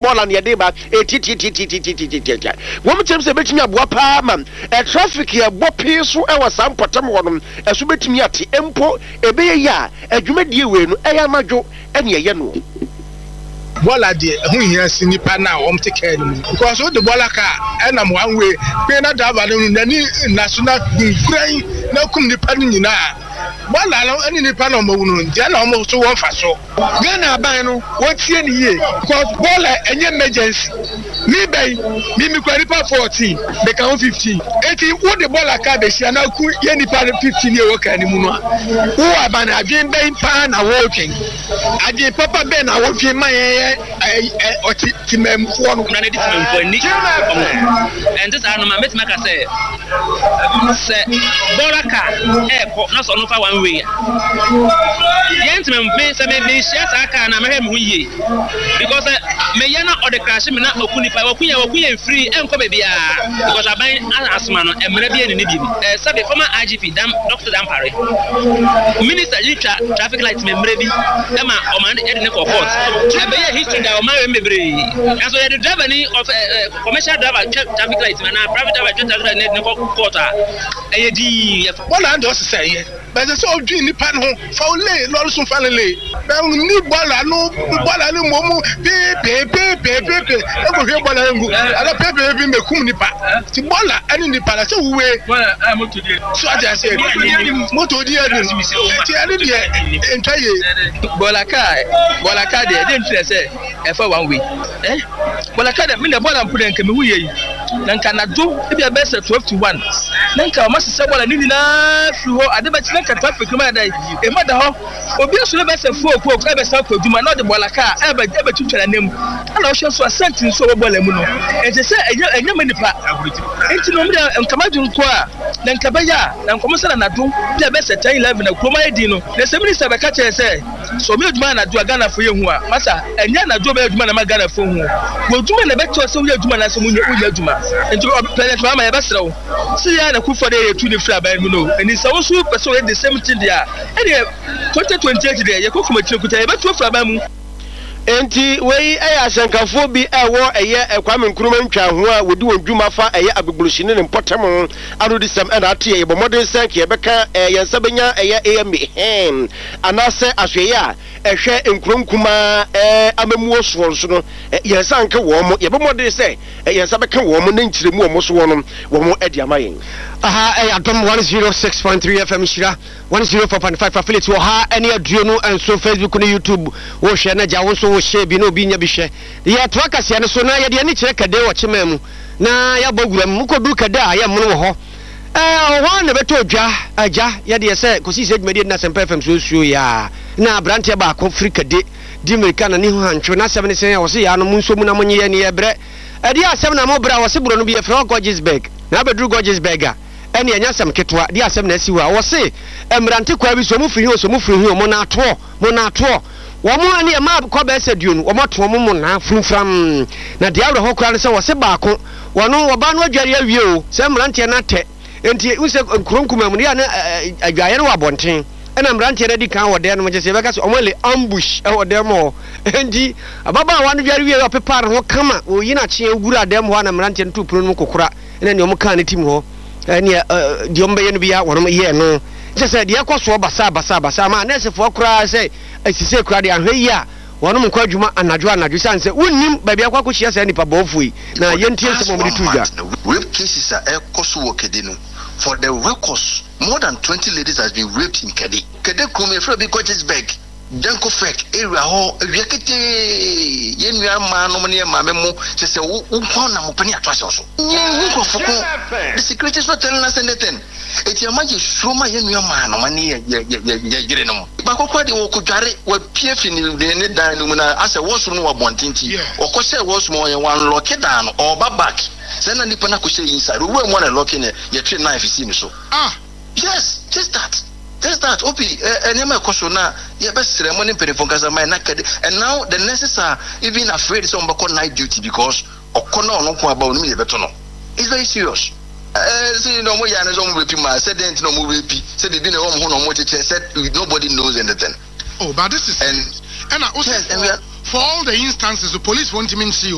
ball and yadeba woman James betimi aboa pa man traffic ya bopi so e wasam potem wonom eso betimi ate empo ebeye ya adwumadie we no eya madwo ene ye no bola de hu hia sinipa na o mte care ni because o de bola ka e na mo anwe pe na driver no nani national ukraine na kum nipa ni nyina bola no eni nipa na mo wunu je na mo so won fa so Ghana ban no won tie ni ye because bola enye emergency mi bay mi kwa nipa 14 be ka 15 eti wo de bola ka be sia na ku ye nipa 15 ye wo ka ni mu no wo abana adwen bay pa na wo twen adwen papa be na wo twen man oti timemfo no na ne timemfo ni and this anoma met make say bola ka na so no fa one way yen timemfo say me share aka na me hu ye because me ye na o de crash me na okuni pa okunya free enko bebia because aban asma no emre bia ni bi sabe former IGP Dr. Dampare minister traffic light me mre bi ema o man e ne for court ebe ye history da o man mebre and so the driver ni of commercial driver traffic light na private driver traffic light ne for court e di bola ndo say ye but so odwi ni pa no fa o le lo so fa le ni bola no momu pe e go he bola ngu ala pepe bi mekum ni pa ti bola ani ni pa la se wuwe moto di so aja say moto di adu ti ali di entaye bola ka de dey interest e fa one way bola ka de me na bola mpude nke me hu ye na nka na do e bia be 12 to 1 na nka o masese bola ni na fru ho ade ba na nka traffic ma dai e ma da ho obi so le be se fu oku e be sa ko duma na de bola ka e be tutwara nem ana o hwe so asenti so bola mu no e je se enye manipa enti no mra nkamaju nko a na nkaba ya na nkomo na do bia be se 10-11 na kroma edi no na se minister be ka che se so me duma na do Ghana fo ye hu a masa enye na do be duma na ma Ghana fo hu wo duma na be to se wo ye duma na se mu ye duma enti president mama ya be srew si ya na ku for dey tu ni fra ba mu no eni se wo so person dey the same thing there e 2028 dey ye kokuma chikuta ye be tu fra ba mu enti wei asankafo bi ewo eye Kwame Nkrumah ntwa ho a wodi wondwuma fa eye agbegburushine ne mpotem anodisem na ate ye bomodin sanke beka yensabenya eye am anase ahweye a ehwe nkronkuma amamuo so no yensanke wo mo ye bomodin se yensabeka wo mo na nkyiremu wo mo so wono wo mo adi amayen aha adom 106.3 FM shira 104.5 affiliate wo ha ene aduo no enso Facebook no YouTube wo hwe na ja wo so she bi no bi nya bi hwe ye to akase ne so na ye de ni kire kade wo chemam na ya boguram mukodu kade a ye mo no ho ho na beto dwa aja ye de se kosi se dwumade na Sempa FM so ya na brante ba ko free kade di America na ni ho antwo na 7 sen ya wo se ya no munso mu na monye ye ne ye bre ade asem na mo bra wo se bro no bi ye fra Gorgeousberg na bedru Gorgeousberg ene anya sam ketwa di asem na asiwa wo se emrante kwa bi so mu firi ho mo na ato wo mo ane e ma ko be saduo no wo mo to mo na frumfram na de awre ho kura ne se wo se baako wono wo ba no adware awie o se emrante na te enti unse nkronkuma mu ya na adwaye no abonten ena emrante na di kan wo de no mo je se be ka so omole ambush e wo de mo enti ababa wa no dware wie o pepa ho kama o yina che ogura de mo na emrante no tupro no kokura ena ne o mo kan ne tim ho ene di ombe ye no bia wono ye no je se de yakoso basa ma na se fo kura se asise kura de ahwe yi a wono mko adwuma anadwo sanse wonnim ba bia kwa kochia se nipa bofui na ye ntie se mo di tuja rape cases are koso wo kede no for the records more than 20 ladies has been raped in Kede Kume from Gorgeousberg Janko Fek area ho wiekete ye nua ma no ne ma memo se wo na mo pani atwa so the security is not telling us anything eti amaje soma ye nua ma no ne ye gire no ba kokwa de wo kudware wa pie fini ne dan no na ase wo so no wa bontinti okose wo so mo ye wan lock down or back say na nipa na ko say inside wo mo na lock ne ye tree knife see me so yes just that opi enema koso na ye be ceremony perifon kasa mai na kede and now the nurses are even afraid some be call night duty because okona ono ko aba onu ye beto no it's very serious say no mo ya na so mo repeat ma said dent no mo repeat say the bi na wo mo no mo cheche said nobody knows anything. Oh, but this is and also for all the instances the police won't even see